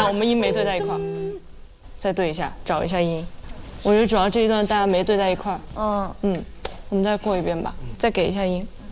下，我们音没对在一块儿，再对一下，找一下音。我觉得主要这一段大家没对在一块儿。我们再过一遍吧，再给一下音。